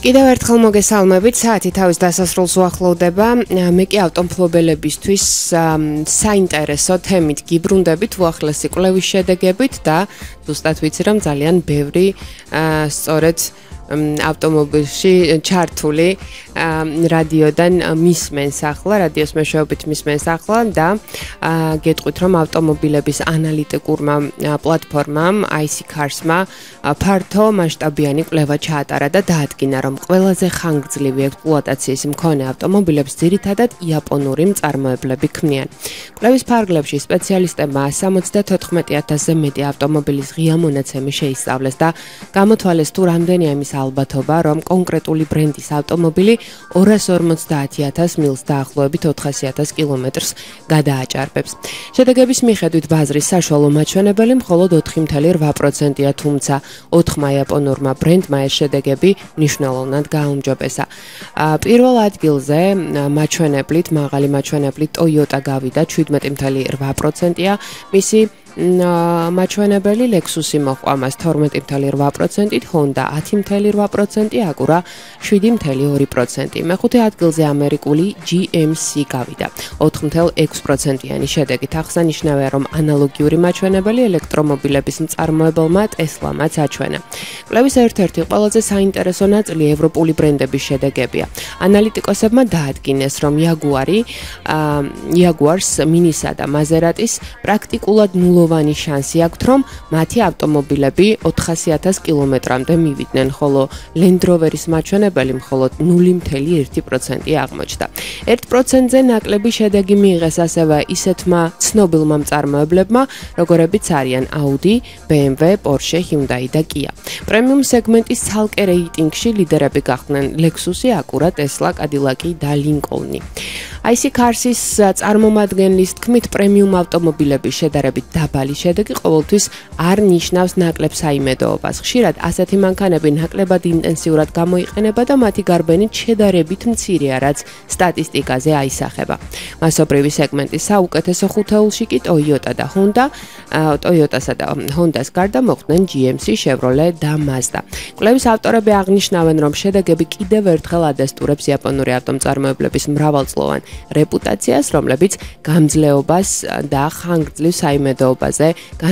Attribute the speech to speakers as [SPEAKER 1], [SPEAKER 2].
[SPEAKER 1] კიდევ ერთხელ მოგესალმებით, საათი თავის დასასრულს უახლოვდება. მე კი ავტომობილებისთვის საინტერესო თემით გიბრუნდებით, უახლესი კვლევის შედეგებით და ზუსტად ვიცი, რომ ძალიან ბევრი სწორედ ავტომობილში ჩართული რადიოდან მისმენს ახლა, რადიოს მეშვეობით მისმენს ახლა და გეტყვით, რომ ავტომობილების ანალიტიკურმა პლატფორმამ iSeeKars-მა ფართო მასშტაბიანი კვლევა ჩაატარა და დაადგინა, რომ ყველაზე ხანგრძლივი ექსპლუატაციის მქონე ავტომობილებს ძირითადად იაპონური მწარმოებლები ქმნიან. კვლევის ფარგლებში სპეციალისტებმა 74,000-ზე მეტი ავტომობილის ღია მონაცემი შეისწავლეს და გამოთვალეს თუ რამდენია იმის ალბათობა, რომ კონკრეტული ბრენდის ავტომობილი 250,000 მილს დაახლოებით 400,000 კილომეტრს გადააჭარბებს. შედეგების მიხედვით ბაზრის საშუალო მაჩვენებელი მხოლოდ 4,8%-ია, თუმცა 4 იაპონურმა ბრენდმა ეს შედეგები მნიშვნელოვნად გააუმჯობესა. პირველ ადგილზე მაჩვენებლით, მაღალი მაჩვენებლით Toyota გავიდა 17,8%-ია, მისი მაჩვენებელი Lexus-ი მოჰყვა მას 12,8%-ით, Honda 10,8%, Acura 7,2%. მეხუთე ადგილზე ამერიკული GMC გავიდა 4,6%-იანი შედეგით. აღსანიშნავია, რომ ანალოგიური მაჩვენებელი ელექტრომობილების მწარმოებელმა Tesla-მაც აჩვენა. კვლევის ერთ-ერთი ყველაზე საინტერესო ნაწილი ევროპული ბრენდების შედეგებია. ანალიტიკოსებმა დაადგინეს, რომ Jaguars, Minisა და Maserati-ს პრაქტიკულად ნულოვანი შანსი აქვთ, რომ მათი ავტომობილები 400,000 კილომეტრამდე მივიდნენ, ხოლო Land Rover-ის მაჩვენებელი მხოლოდ 0,1%-ი აღმოჩნდა. 1%-ზე ნაკლები შედეგი მიიღეს ასევე ისეთმა ცნობილმა მწარმოებლებმა, როგორებიც არიან Audi, BMW, Porsche, Hyundai და Kia. პრემიუმ სეგმენტის ცალკე რეიტინგში ლიდერები გახდნენ Lexus, Acura, Tesla, Cadillac და Lincoln. iSeeKars-ის წარმომადგენლის თქმით, პრემიუმ ავტომობილების შედარებით დაბალი შედეგი ყოველთვის არ ნიშნავს ნაკლებ საიმედოობას. ხშირად ასეთი მანქანები ნაკლებად ინტენსიურად გამოიყენება და მათი გარბენით შედარებით მცირეა, რაც სტატისტიკაზე აისახება. მასობრივი სეგმენტის საუკეთესო ხუთეულში კი Toyota და Honda, Toyota-სა და Honda-ს გარდა მოხვდნენ GMC, Chevrolet და Mazda. კვლევის ავტორები აღნიშნავენ, რომ შედეგები კიდევ ერთხელ ადასტურებს იაპონური ავტომწარმოებლების მრავალწლოვან რეპუტაციას, რომლებიც გამძლეობას და ხანგრძლივ საიმედოობაზე